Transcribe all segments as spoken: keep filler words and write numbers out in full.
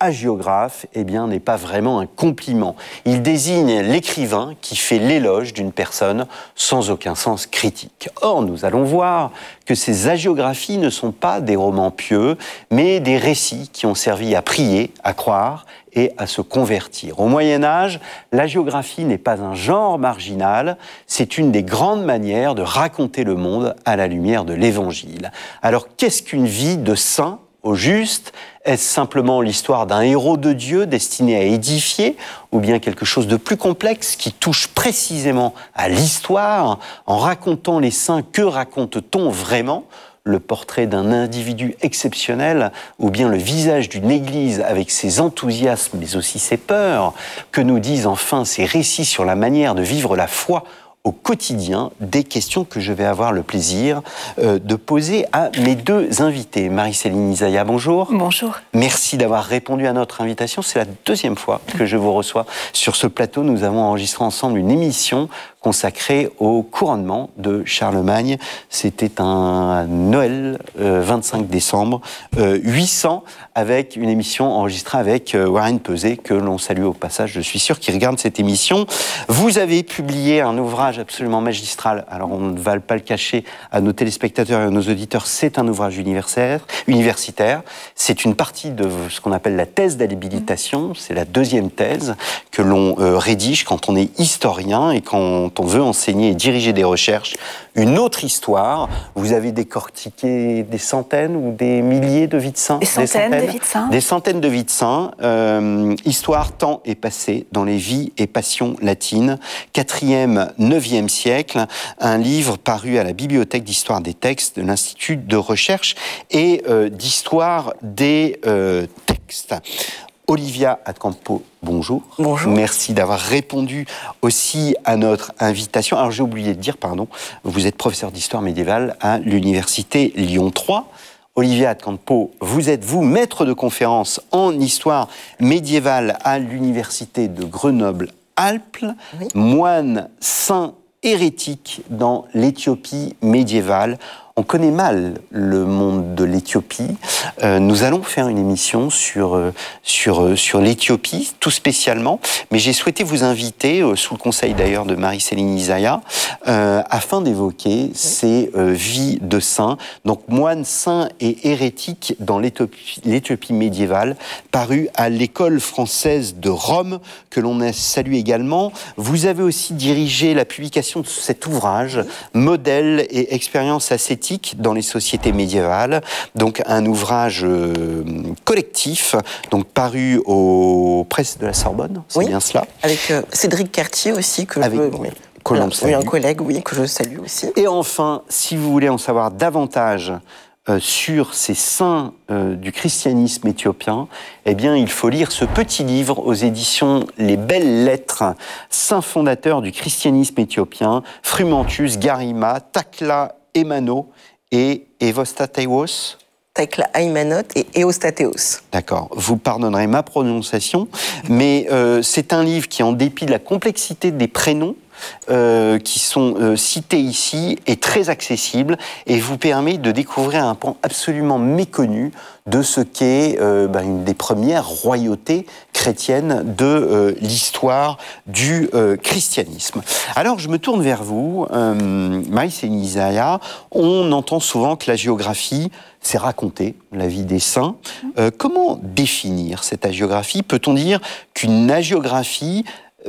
hagiographe, eh bien, n'est pas vraiment un compliment. Il désigne l'écrivain qui fait l'éloge d'une personne sans aucun sens critique. Or, nous allons voir que ces hagiographies ne sont pas des romans pieux, mais des récits qui ont servi à prier, à croire et à se convertir. Au Moyen-Âge, l'hagiographie n'est pas un genre marginal, c'est une des grandes manières de raconter le monde à la lumière de l'Évangile. Alors, qu'est-ce qu'une vie de saint au juste? Est-ce simplement l'histoire d'un héros de Dieu destiné à édifier, ou bien quelque chose de plus complexe qui touche précisément à l'histoire? En racontant les saints, que raconte-t-on vraiment? Le portrait d'un individu exceptionnel, ou bien le visage d'une église avec ses enthousiasmes mais aussi ses peurs? Que nous disent enfin ces récits sur la manière de vivre la foi au quotidien? Des questions que je vais avoir le plaisir euh, de poser à mes deux invités. Marie-Céline Isaïa, bonjour. Bonjour. Merci d'avoir répondu à notre invitation. C'est la deuxième fois que je vous reçois sur ce plateau. Nous avons enregistré ensemble une émission consacrée au couronnement de Charlemagne. C'était un Noël euh, vingt-cinq décembre euh, huit cents, avec une émission enregistrée avec euh, Warren Peuzet, que l'on salue au passage, je suis sûr qu'il regarde cette émission. Vous avez publié un ouvrage absolument magistral. Alors, on ne va pas le cacher à nos téléspectateurs et à nos auditeurs, c'est un ouvrage universitaire. universitaire. C'est une partie de ce qu'on appelle la thèse d'habilitation. C'est la deuxième thèse que l'on euh, rédige quand on est historien et quand on veut enseigner et diriger des recherches. Une autre histoire. Vous avez décortiqué des centaines ou des milliers de vies de saints? Des centaines, des centaines de vies de saints. Des centaines de vies de saints. Euh, histoire, temps et passé dans les vies et passions latines. quatrième, neuvième siècle. Un livre paru à la Bibliothèque d'histoire des textes de l'Institut de recherche et euh, d'histoire des euh, textes. Olivia Atcampo, bonjour. Bonjour. Merci d'avoir répondu aussi à notre invitation. Alors j'ai oublié de dire, pardon, vous êtes professeur d'histoire médiévale à l'université Lyon trois. Olivia Atcampo, vous êtes, vous, maître de conférence en histoire médiévale à l'université de Grenoble-Alpes, oui. Moine saint hérétique dans l'Éthiopie médiévale. On connaît mal le monde de l'Éthiopie. Euh, nous allons faire une émission sur, euh, sur, euh, sur l'Éthiopie, tout spécialement. Mais j'ai souhaité vous inviter, euh, sous le conseil d'ailleurs de Marie-Céline Isaïa, euh, afin d'évoquer ces euh, vies de saints. Donc, moines saints et hérétiques dans l'Éthiopie, l'Éthiopie médiévale, paru à l'École française de Rome, que l'on a salué également. Vous avez aussi dirigé la publication de cet ouvrage, Modèles et expériences ascétiques dans les sociétés médiévales, donc un ouvrage euh, collectif, donc paru aux presses de la Sorbonne, c'est oui, bien cela. Avec euh, Cédric Cartier aussi, que avec, je, oui, voilà, oui, un collègue, oui, que je salue aussi. Et enfin, si vous voulez en savoir davantage euh, sur ces saints euh, du christianisme éthiopien, eh bien, il faut lire ce petit livre aux éditions Les Belles Lettres, saints fondateurs du christianisme éthiopien, Frumentius, Garima, Takla, Emano et Evostatheos. Takla Aymanot et Eostatheos. D'accord, vous pardonnerez ma prononciation, mais euh, c'est un livre qui, en dépit de la complexité des prénoms, Euh, qui sont euh, cités ici, est très accessible et vous permet de découvrir un pan absolument méconnu de ce qu'est euh, ben, une des premières royautés chrétiennes de euh, l'histoire du euh, christianisme. Alors je me tourne vers vous, euh, Marie-Céline Isaïa. On entend souvent que la géographie, c'est raconter la vie des saints. Euh, comment définir cette hagiographie? Peut-on dire qu'une hagiographie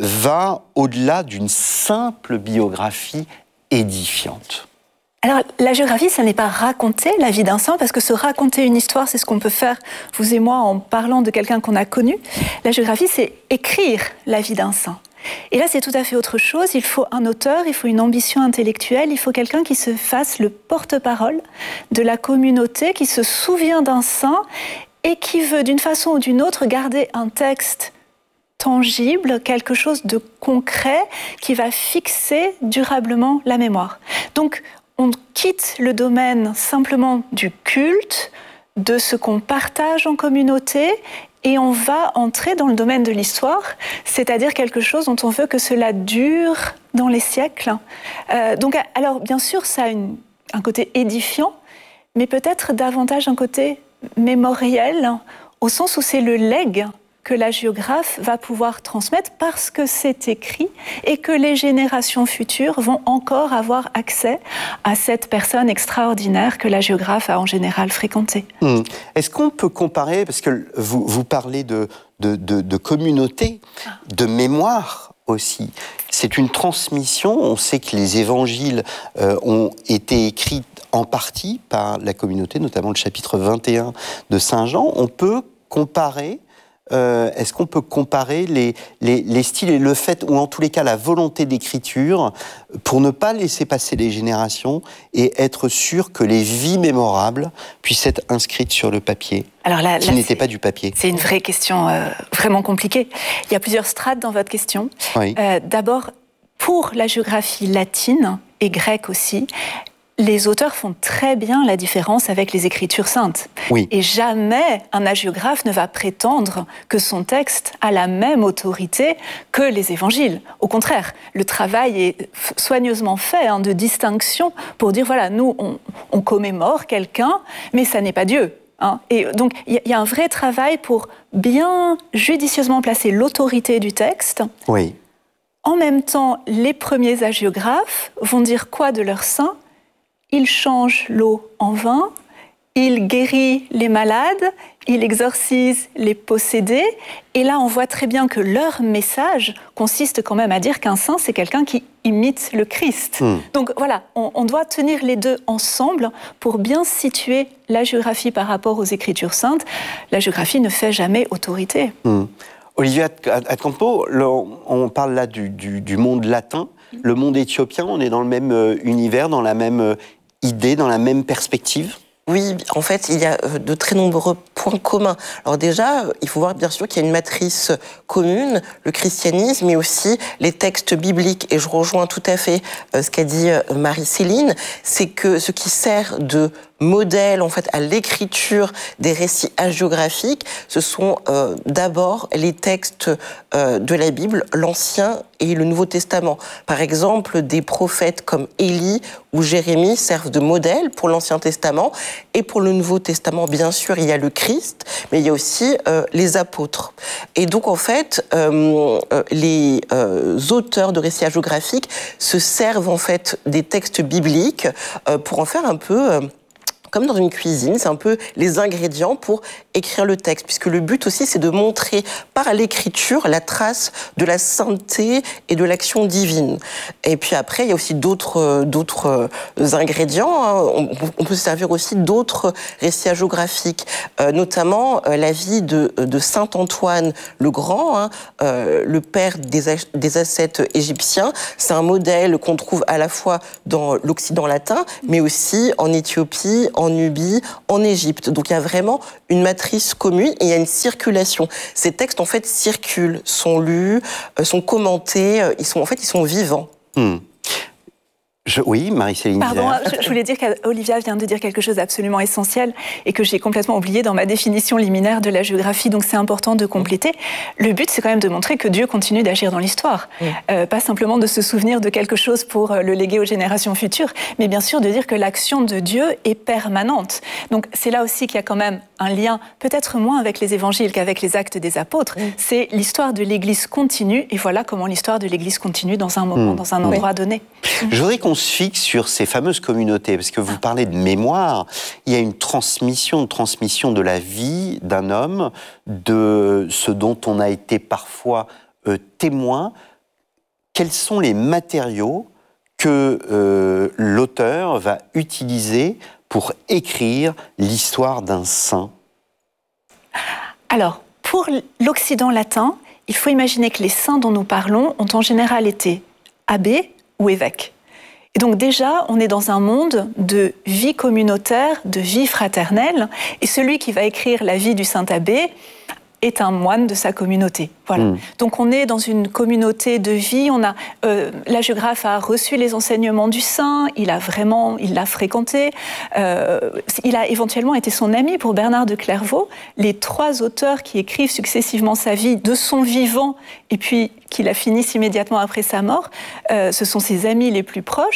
va au-delà d'une simple biographie édifiante? Alors, la géographie, ça n'est pas raconter la vie d'un saint, parce que se raconter une histoire, c'est ce qu'on peut faire, vous et moi, en parlant de quelqu'un qu'on a connu. La géographie, c'est écrire la vie d'un saint. Et là, c'est tout à fait autre chose. Il faut un auteur, il faut une ambition intellectuelle, il faut quelqu'un qui se fasse le porte-parole de la communauté, qui se souvient d'un saint et qui veut, d'une façon ou d'une autre, garder un texte tangible, quelque chose de concret qui va fixer durablement la mémoire. Donc, on quitte le domaine simplement du culte, de ce qu'on partage en communauté, et on va entrer dans le domaine de l'histoire, c'est-à-dire quelque chose dont on veut que cela dure dans les siècles. Euh, donc, alors, bien sûr, ça a une, un côté édifiant, mais peut-être davantage un côté mémoriel, au sens où c'est le legs que la géographe va pouvoir transmettre parce que c'est écrit et que les générations futures vont encore avoir accès à cette personne extraordinaire que la géographe a en général fréquentée. Mmh. Est-ce qu'on peut comparer, parce que vous, vous parlez de, de, de, de communauté, de mémoire aussi. C'est une transmission, on sait que les évangiles euh, ont été écrits en partie par la communauté, notamment le chapitre vingt et un de Saint Jean. On peut comparer Euh, est-ce qu'on peut comparer les, les, les styles et le fait, ou en tous les cas la volonté d'écriture, pour ne pas laisser passer les générations et être sûr que les vies mémorables puissent être inscrites sur le papier, Alors là, qui là, n'était pas du papier? C'est une vraie question euh, vraiment compliquée. Il y a plusieurs strates dans votre question. Oui. Euh, d'abord, pour la géographie latine et grecque aussi, les auteurs font très bien la différence avec les Écritures saintes. Oui. Et jamais un hagiographe ne va prétendre que son texte a la même autorité que les évangiles. Au contraire, le travail est soigneusement fait hein, de distinction pour dire, voilà, nous, on, on commémore quelqu'un, mais ça n'est pas Dieu. Hein. Et donc, il y, y a un vrai travail pour bien judicieusement placer l'autorité du texte. Oui. En même temps, les premiers hagiographes vont dire quoi de leur saint ? Il change l'eau en vin, il guérit les malades, il exorcise les possédés. Et là, on voit très bien que leur message consiste quand même à dire qu'un saint, c'est quelqu'un qui imite le Christ. Mm. Donc voilà, on, on doit tenir les deux ensemble pour bien situer la géographie par rapport aux Écritures saintes. La géographie ne fait jamais autorité. Mm. Olivier Atkampo, on parle là du, du, du monde latin. Le monde éthiopien, on est dans le même euh, univers, dans la même euh, idée, dans la même perspective? Oui, en fait, il y a de très nombreux points communs. Alors déjà, il faut voir bien sûr qu'il y a une matrice commune, le christianisme, mais aussi les textes bibliques. Et je rejoins tout à fait ce qu'a dit Marie-Céline, c'est que ce qui sert de modèle en fait à l'écriture des récits hagiographiques, ce sont euh, d'abord les textes euh, de la Bible, l'Ancien et le Nouveau Testament. Par exemple, des prophètes comme Élie ou Jérémie servent de modèle pour l'Ancien Testament, et pour le Nouveau Testament, bien sûr, il y a le Christ, mais il y a aussi euh, les apôtres. Et donc en fait, euh, les euh, auteurs de récits hagiographiques se servent en fait des textes bibliques euh, pour en faire un peu euh, comme dans une cuisine, c'est un peu les ingrédients pour écrire le texte, puisque le but aussi, c'est de montrer par l'écriture la trace de la sainteté et de l'action divine. Et puis après, il y a aussi d'autres, d'autres ingrédients. Hein. On, on peut se servir aussi d'autres récits hagiographiques, euh, notamment euh, la vie de, de saint Antoine le Grand, hein, euh, le père des, des ascètes égyptiens. C'est un modèle qu'on trouve à la fois dans l'Occident latin, mais aussi en Éthiopie, en Nubie, en Égypte. Donc il y a vraiment une matrice commune et il y a une circulation. Ces textes en fait circulent, sont lus, sont commentés, ils sont en fait ils sont vivants. Hmm. Je, oui, Marie-Céline. Pardon, je, je voulais dire qu'Olivia vient de dire quelque chose d'absolument essentiel et que j'ai complètement oublié dans ma définition liminaire de la géographie, donc c'est important de compléter. Le but, c'est quand même de montrer que Dieu continue d'agir dans l'histoire. Oui. Euh, pas simplement de se souvenir de quelque chose pour le léguer aux générations futures, mais bien sûr de dire que l'action de Dieu est permanente. Donc c'est là aussi qu'il y a quand même un lien, peut-être moins avec les évangiles qu'avec les actes des apôtres. Oui. C'est l'histoire de l'Église continue, et voilà comment l'histoire de l'Église continue dans un moment, mmh. dans un endroit oui. donné. Je voudrais qu'on se fixe sur ces fameuses communautés, parce que vous parlez de mémoire, il y a une transmission, une transmission de la vie d'un homme, de ce dont on a été parfois euh, témoin. Quels sont les matériaux que euh, l'auteur va utiliser pour écrire l'histoire d'un saint? Alors, pour l'Occident latin, il faut imaginer que les saints dont nous parlons ont en général été abbés ou évêques. Et donc déjà, on est dans un monde de vie communautaire, de vie fraternelle, et celui qui va écrire la vie du saint abbé est un moine de sa communauté. Voilà. Mmh. Donc on est dans une communauté de vie. On a euh, l'hagiographe a reçu les enseignements du saint. Il a vraiment, il l'a fréquenté. Euh, il a éventuellement été son ami. Pour Bernard de Clairvaux, les trois auteurs qui écrivent successivement sa vie de son vivant et puis qui la finissent immédiatement après sa mort, euh, ce sont ses amis les plus proches,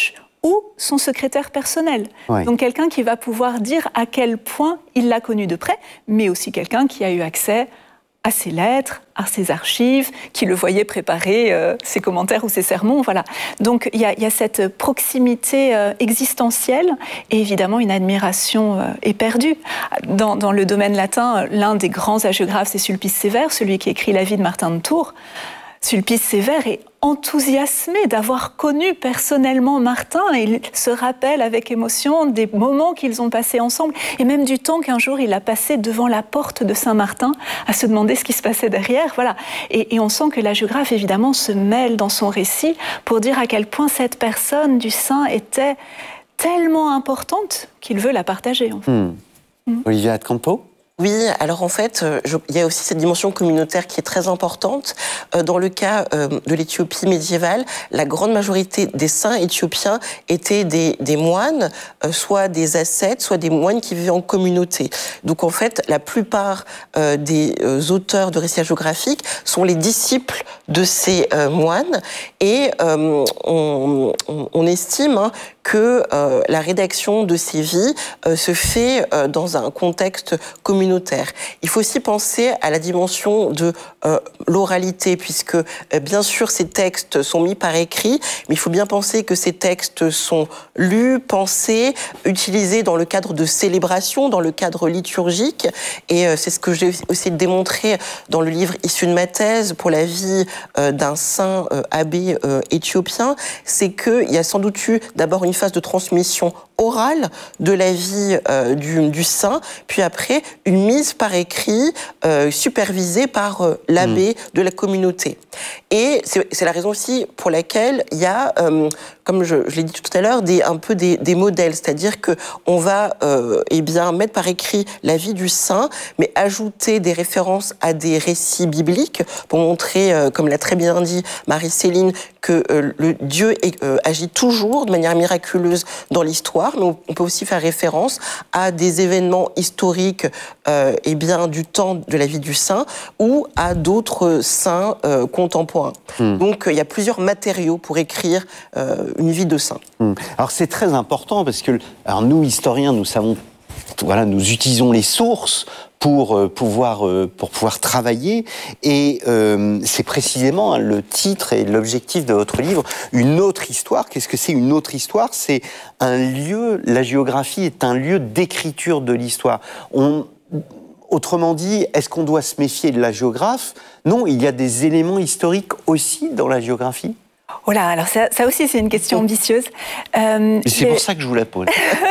ou son secrétaire personnel. Oui. Donc quelqu'un qui va pouvoir dire à quel point il l'a connu de près, mais aussi quelqu'un qui a eu accès à ses lettres, à ses archives, qui le voyait préparer euh, ses commentaires ou ses sermons. Voilà. Donc il y, y a cette proximité euh, existentielle et évidemment une admiration euh, éperdue. Dans, dans le domaine latin, l'un des grands hagiographes, c'est Sulpice Sévère, celui qui écrit la vie de Martin de Tours. Sulpice Sévère est enthousiasmé d'avoir connu personnellement Martin. Il se rappelle avec émotion des moments qu'ils ont passés ensemble et même du temps qu'un jour il a passé devant la porte de Saint-Martin à se demander ce qui se passait derrière. Voilà. Et, et on sent que l'hagiographe évidemment se mêle dans son récit pour dire à quel point cette personne du saint était tellement importante qu'il veut la partager. En fait. Mmh. Mmh. Olivia Campo. Oui, alors en fait, je, il y a aussi cette dimension communautaire qui est très importante. Euh, dans le cas euh, de l'Éthiopie médiévale, la grande majorité des saints éthiopiens étaient des, des moines, euh, soit des ascètes, soit des moines qui vivaient en communauté. Donc en fait, la plupart euh, des euh, auteurs de récits hagiographiques sont les disciples de ces euh, moines, et euh, on, on, on estime hein, que euh, la rédaction de ces vies euh, se fait euh, dans un contexte communautaire. Il faut aussi penser à la dimension de euh, l'oralité, puisque euh, bien sûr ces textes sont mis par écrit, mais il faut bien penser que ces textes sont lus, pensés, utilisés dans le cadre de célébration, dans le cadre liturgique, et euh, c'est ce que j'ai aussi démontré dans le livre issu de ma thèse pour la vie euh, d'un saint euh, abbé euh, éthiopien, c'est qu'il y a sans doute eu d'abord une phase de transmission orale de la vie euh, du, du saint, puis après une mise par écrit euh, supervisée par euh, l'abbé mmh. de la communauté. Et c'est, c'est la raison aussi pour laquelle il y a, euh, comme je, je l'ai dit tout à l'heure, des, un peu des, des modèles, c'est-à-dire qu'on va euh, eh bien, mettre par écrit la vie du saint, mais ajouter des références à des récits bibliques pour montrer, euh, comme l'a très bien dit Marie-Céline, que euh, le Dieu est, euh, agit toujours de manière miraculeuse dans l'histoire, mais on, on peut aussi faire référence à des événements historiques euh, eh bien, du temps de la vie du saint ou à d'autres saints euh, contemporains. Mmh. Donc il y a plusieurs matériaux pour écrire euh, une vie de saint. Mmh. Alors c'est très important parce que alors nous, historiens, nous savons, voilà, nous utilisons les sources pour euh, pouvoir euh, pour pouvoir travailler, et euh, c'est précisément hein, le titre et l'objectif de votre livre, une autre histoire. Qu'est-ce que c'est une autre histoire? C'est un lieu, la géographie est un lieu d'écriture de l'histoire. On Autrement dit, est-ce qu'on doit se méfier de la géographe? Non, il y a des éléments historiques aussi dans la géographie. Oh là, alors ça, ça aussi c'est une question ambitieuse. Euh, c'est le... pour ça que je vous la pose.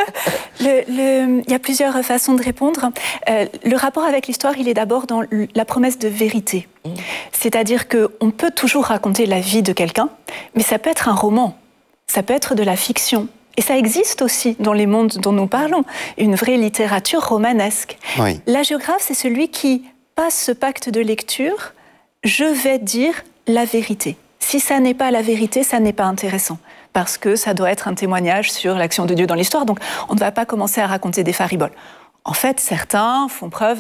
le, le, il y a plusieurs façons de répondre. Euh, le rapport avec l'histoire, il est d'abord dans la promesse de vérité. Mmh. C'est-à-dire qu'on peut toujours raconter la vie de quelqu'un, mais ça peut être un roman, ça peut être de la fiction. Et ça existe aussi dans les mondes dont nous parlons, une vraie littérature romanesque. Oui. L'hagiographe, c'est celui qui passe ce pacte de lecture, je vais dire la vérité. Si ça n'est pas la vérité, ça n'est pas intéressant, parce que ça doit être un témoignage sur l'action de Dieu dans l'histoire, donc on ne va pas commencer à raconter des fariboles. En fait, certains font preuve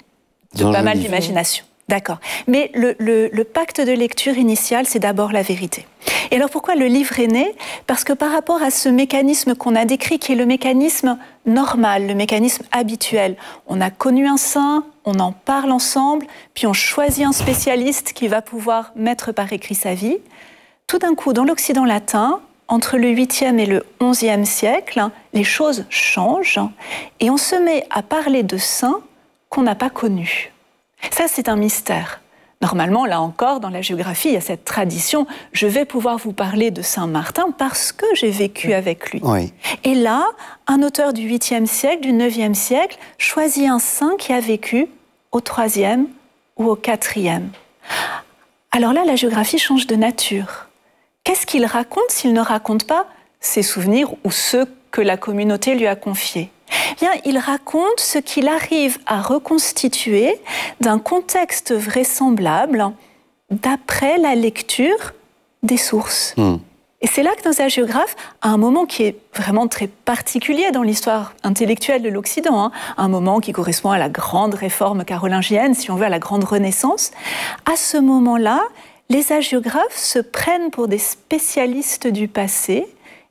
de dans pas mal livre. d'imagination. D'accord. Mais le, le, le pacte de lecture initial, c'est d'abord la vérité. Et alors pourquoi le livre est né? Parce que par rapport à ce mécanisme qu'on a décrit, qui est le mécanisme normal, le mécanisme habituel, on a connu un saint, on en parle ensemble, puis on choisit un spécialiste qui va pouvoir mettre par écrit sa vie. Tout d'un coup, dans l'Occident latin, entre le huitième et le onzième siècle, les choses changent et on se met à parler de saints qu'on n'a pas connus. Ça, c'est un mystère. Normalement, là encore, dans la géographie, il y a cette tradition. Je vais pouvoir vous parler de Saint Martin parce que j'ai vécu avec lui. Oui. Et là, un auteur du huitième siècle, du neuvième siècle, choisit un saint qui a vécu au troisième ou au quatrième. Alors là, la géographie change de nature. Qu'est-ce qu'il raconte s'il ne raconte pas ses souvenirs ou ceux que la communauté lui a confiés? Bien, il raconte ce qu'il arrive à reconstituer d'un contexte vraisemblable d'après la lecture des sources. Mmh. Et c'est là que nos hagiographes, à un moment qui est vraiment très particulier dans l'histoire intellectuelle de l'Occident, hein, un moment qui correspond à la grande réforme carolingienne, si on veut, à la grande Renaissance, à ce moment-là, les hagiographes se prennent pour des spécialistes du passé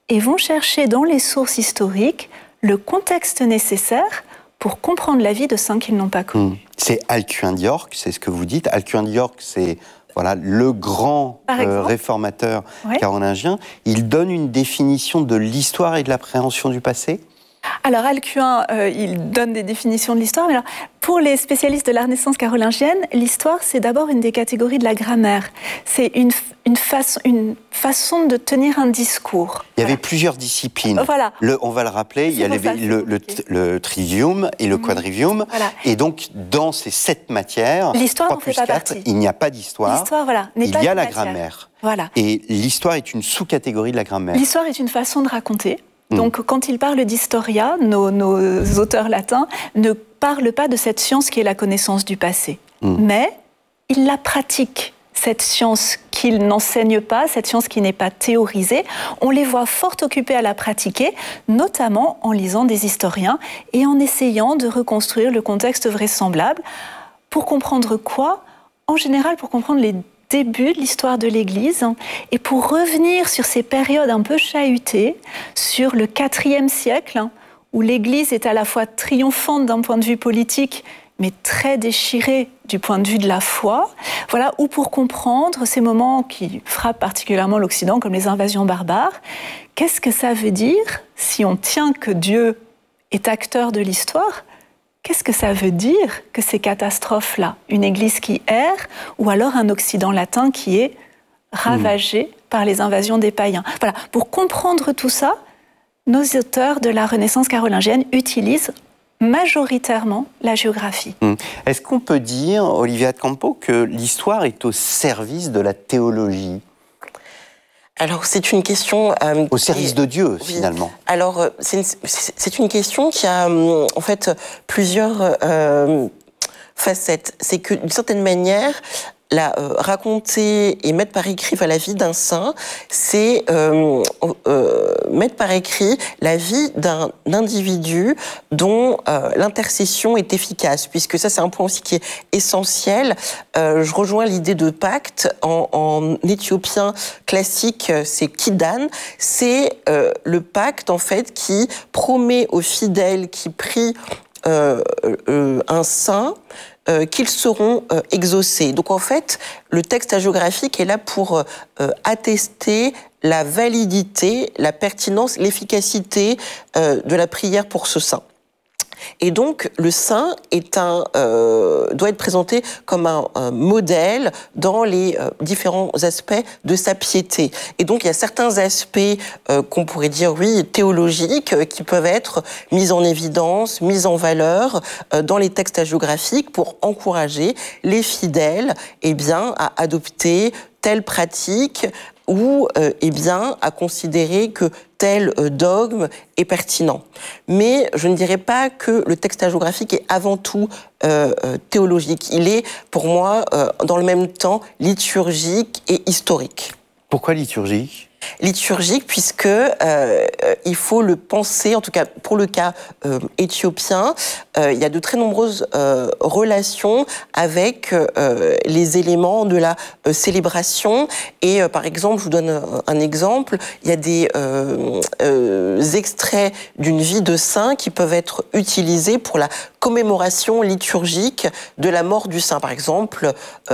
et vont chercher dans les sources historiques le contexte nécessaire pour comprendre la vie de saints qu'ils n'ont pas connus. Mmh. C'est Alcuin d'York, c'est ce que vous dites. Alcuin d'York, c'est voilà, le grand euh, réformateur oui. carolingien. Il donne une définition de l'histoire et de l'appréhension du passé. Alors Alcuin, euh, il donne des définitions de l'histoire, mais alors, pour les spécialistes de la Renaissance carolingienne, l'histoire, c'est d'abord une des catégories de la grammaire. C'est une, une, façon, une façon de tenir un discours. Il y avait voilà. plusieurs disciplines. Voilà. Le, on va le rappeler, il y a les, ça, le, le, le trivium et le mmh. quadrivium. Voilà. Et donc, dans ces sept matières, l'histoire n'en fait pas quatre, partie. Il n'y a pas d'histoire. L'histoire, voilà, n'est il pas y a la matière. grammaire. Voilà. Et l'histoire est une sous-catégorie de la grammaire. L'histoire est une façon de raconter. Donc, quand ils parlent d'historia, nos, nos auteurs latins ne parlent pas de cette science qui est la connaissance du passé. Mm. Mais ils la pratiquent, cette science qu'ils n'enseignent pas, cette science qui n'est pas théorisée. On les voit fort occupés à la pratiquer, notamment en lisant des historiens et en essayant de reconstruire le contexte vraisemblable. Pour comprendre quoi ? En général, pour comprendre les début de l'histoire de l'Église, et pour revenir sur ces périodes un peu chahutées, sur le quatrième siècle, où l'Église est à la fois triomphante d'un point de vue politique, mais très déchirée du point de vue de la foi, voilà, ou pour comprendre ces moments qui frappent particulièrement l'Occident, comme les invasions barbares, qu'est-ce que ça veut dire si on tient que Dieu est acteur de l'histoire ? Qu'est-ce que ça veut dire que ces catastrophes-là, une Église qui erre, ou alors un Occident latin qui est ravagé mmh. par les invasions des païens ? Voilà. Pour comprendre tout ça, nos auteurs de la Renaissance carolingienne utilisent majoritairement la géographie. Mmh. Est-ce qu'on peut dire, Olivia de Campo, que l'histoire est au service de la théologie ? Alors, c'est une question... Euh, Au service qui, de Dieu, oui. finalement. Alors, c'est une, c'est une question qui a, en fait, plusieurs euh, facettes. C'est que, d'une certaine manière, la, euh, raconter et mettre par écrit la vie d'un saint, c'est euh, euh, mettre par écrit la vie d'un individu dont euh, l'intercession est efficace, puisque ça, c'est un point aussi qui est essentiel. Euh, je rejoins l'idée de pacte. En, en éthiopien classique, c'est Kidan. C'est euh, le pacte, en fait, qui promet aux fidèles qui prient euh, euh, un saint Euh, qu'ils seront euh, exaucés. Donc en fait, le texte hagiographique est là pour euh, attester la validité, la pertinence, l'efficacité euh, de la prière pour ce saint. Et donc, le saint est un, euh, doit être présenté comme un, un modèle dans les euh, différents aspects de sa piété. Et donc, il y a certains aspects euh, qu'on pourrait dire, oui, théologiques, euh, qui peuvent être mis en évidence, mis en valeur euh, dans les textes hagiographiques pour encourager les fidèles, eh bien, à adopter telle pratique ou euh, eh bien, à considérer que tel euh, dogme est pertinent. Mais je ne dirais pas que le texte hagiographique est avant tout euh, euh, théologique. Il est, pour moi, euh, dans le même temps, liturgique et historique. Pourquoi liturgique ? Liturgique, puisque euh, il faut le penser, en tout cas pour le cas euh, éthiopien, euh, il y a de très nombreuses euh, relations avec euh, les éléments de la euh, célébration. Et euh, par exemple, je vous donne un, un exemple, il y a des euh, euh, extraits d'une vie de saint qui peuvent être utilisés pour la commémoration liturgique de la mort du saint. Par exemple,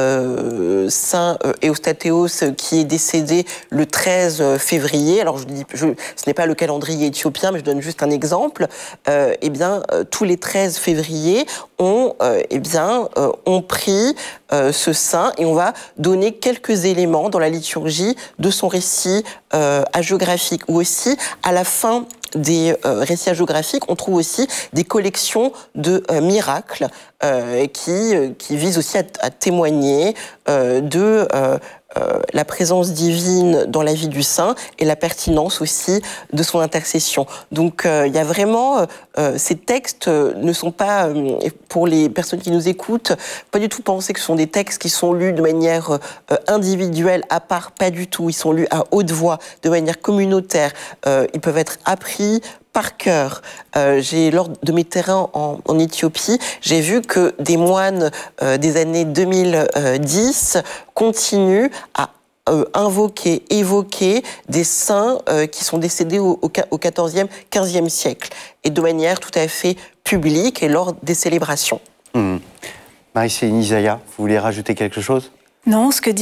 euh, saint Eustathéos qui est décédé le treize février, alors je dis, je, ce n'est pas le calendrier éthiopien, mais je donne juste un exemple, euh, eh bien, euh, tous les treize février, on, euh, eh bien, euh, on prie euh, ce saint et on va donner quelques éléments dans la liturgie de son récit euh, hagiographique, ou aussi à la fin des euh, récits hagiographiques, on trouve aussi des collections de euh, miracles euh, qui, euh, qui visent aussi à, à témoigner euh, de euh, euh, la présence divine dans la vie du saint et la pertinence aussi de son intercession. Donc euh, il y a vraiment, euh, ces textes ne sont pas, euh, pour les personnes qui nous écoutent, pas du tout penser que ce sont des textes qui sont lus de manière euh, individuelle, à part, pas du tout. Ils sont lus à haute voix, de manière communautaire. Euh, ils peuvent être appris par cœur. Euh, j'ai, lors de mes terrains en, en Éthiopie, j'ai vu que des moines euh, des années deux mille dix continuent à euh, invoquer, évoquer des saints euh, qui sont décédés au, au quatorzième, quinzième siècle, et de manière tout à fait publique et lors des célébrations. Mmh. Marie-Céline Isaïa, vous voulez rajouter quelque chose ? Non, ce que dit